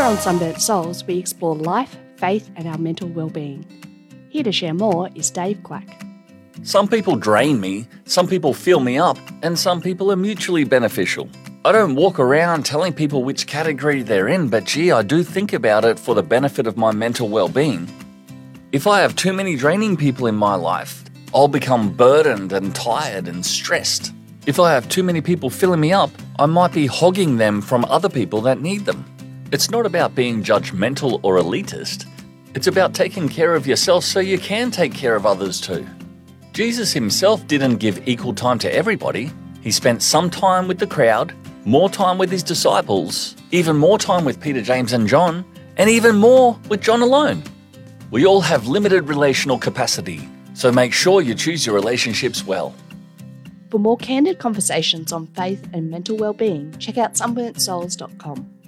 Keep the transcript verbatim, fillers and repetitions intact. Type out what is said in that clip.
on Sunburnt Souls, we explore life, faith, and our mental well-being. Here to share more is Dave Quack. Some people drain me, some people fill me up, and some people are mutually beneficial. I don't walk around telling people which category they're in, but gee, I do think about it for the benefit of my mental well-being. If I have too many draining people in my life, I'll become burdened and tired and stressed. If I have too many people filling me up, I might be hogging them from other people that need them. It's not about being judgmental or elitist. It's about taking care of yourself so you can take care of others too. Jesus himself didn't give equal time to everybody. He spent some time with the crowd, more time with his disciples, even more time with Peter, James and John, and even more with John alone. We all have limited relational capacity, so make sure you choose your relationships well. For more candid conversations on faith and mental well-being, check out sunburnt souls dot com.